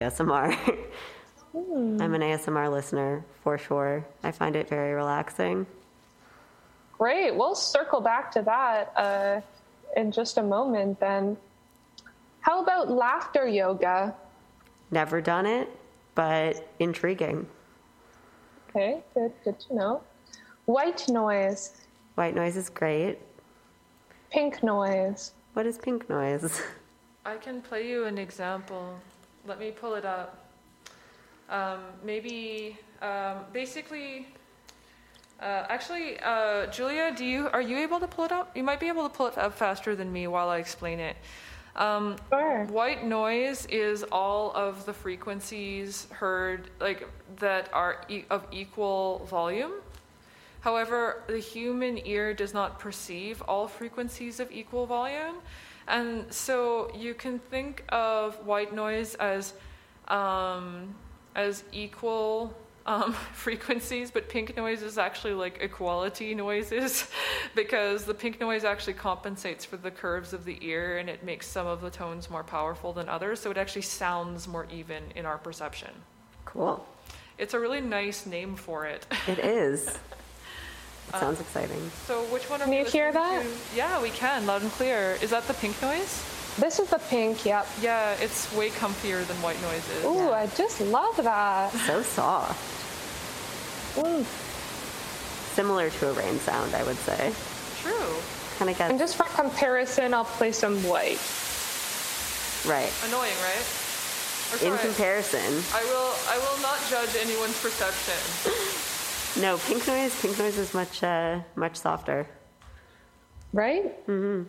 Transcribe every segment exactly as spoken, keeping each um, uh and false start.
A S M R. Hmm. I'm an A S M R listener for sure. I find it very relaxing. Great. We'll circle back to that uh, in just a moment then. How about laughter yoga? Never done it, but intriguing. Okay, good, good to know. White noise. White noise is great. Pink noise. What is pink noise? I can play you an example. Let me pull it up. Um, maybe, um, basically, uh, actually, uh, Julia, do you are you able to pull it up? You might be able to pull it up faster than me while I explain it. Um, Sure. White noise is all of the frequencies heard, like that are e- of equal volume. However, the human ear does not perceive all frequencies of equal volume. And so you can think of white noise as um, as equal um, frequencies, but pink noise is actually like equality noises because the pink noise actually compensates for the curves of the ear and it makes some of the tones more powerful than others. So it actually sounds more even in our perception. Cool. It's a really nice name for it. It is. It sounds Um, exciting. So which one are Can we you hear listening that? to? Yeah, we can, loud and clear. Is that the pink noise? This is the pink, yep. Yeah, it's way comfier than white noise is. Ooh, I just love that. So soft. Mm. Similar to a rain sound, I would say. True. Kind of And gets just for comparison, I'll play some white. right. Annoying, right? Or In sorry, comparison, I will I will not judge anyone's perception. no, pink noise. Pink noise is much, uh, much softer. Right? Mm-hmm.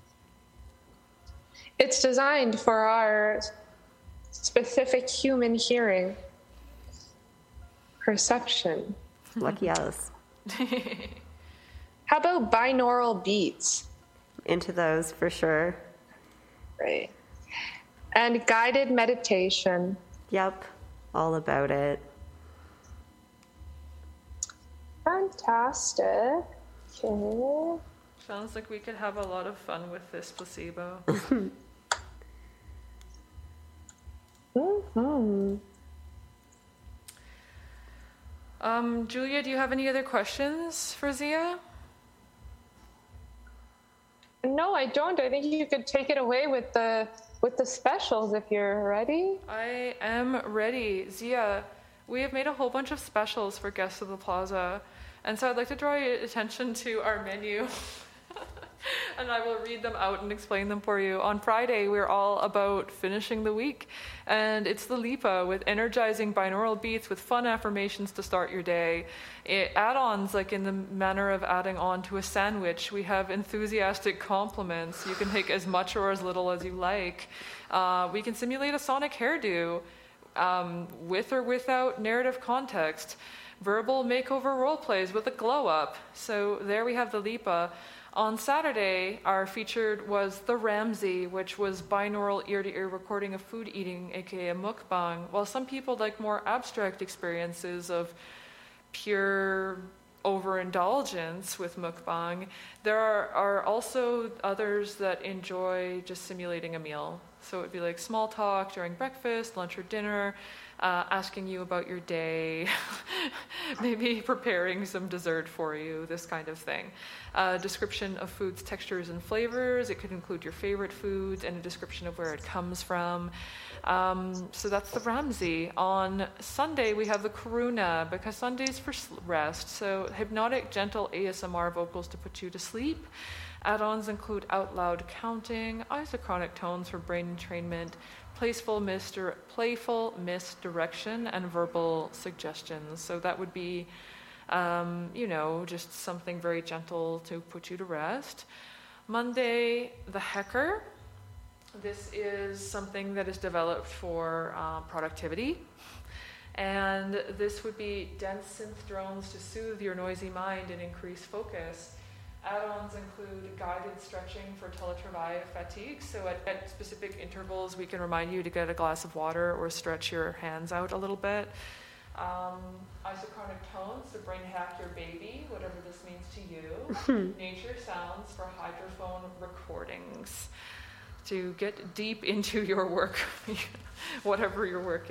It's designed for our specific human hearing. Perception. Lucky us. How about binaural beats? Into those for sure. Right. And guided meditation. Yep, all about it. Fantastic. Okay. Sounds like we could have a lot of fun with this placebo. Mm-hmm. Um, Julia, do you have any other questions for Zia? No, I don't. I think you could take it away with the with the specials if you're ready. I am ready. Zia, we have made a whole bunch of specials for guests of the plaza, and so I'd like to draw your attention to our menu. And I will read them out and explain them for you. On Friday, we're all about finishing the week, and it's the Lipa with energizing binaural beats with fun affirmations to start your day. It, add-ons, like in the manner of adding on to a sandwich, we have enthusiastic compliments. You can take as much or as little as you like. Uh, we can simulate a sonic hairdo um, with or without narrative context. Verbal makeover role plays with a glow-up. So there we have the Lipa. On Saturday, our featured was The Ramsey, which was binaural ear-to-ear recording of food eating, aka a mukbang, while some people like more abstract experiences of pure overindulgence with mukbang. There are, are also others that enjoy just simulating a meal. So it'd be like small talk during breakfast, lunch, or dinner, uh, asking you about your day, maybe preparing some dessert for you, this kind of thing. A description of foods, textures, and flavors. It could include your favorite foods and a description of where it comes from. Um, so that's the Ramsey. On Sunday, we have the Karuna, because Sunday's for rest. So hypnotic, gentle A S M R vocals to put you to sleep. Add-ons include out loud counting, isochronic tones for brain entrainment, playful, misdir- playful misdirection, and verbal suggestions. So that would be, um, you know, just something very gentle to put you to rest. Monday, the Hecker. This is something that is developed for uh, productivity. And this would be dense synth drones to soothe your noisy mind and increase focus. Add-ons include guided stretching for teletravail fatigue. So at, at specific intervals, we can remind you to get a glass of water or stretch your hands out a little bit. Um, isochronic tones to brain hack your baby, whatever this means to you. Nature sounds for hydrophone recordings to get deep into your work, whatever your work is.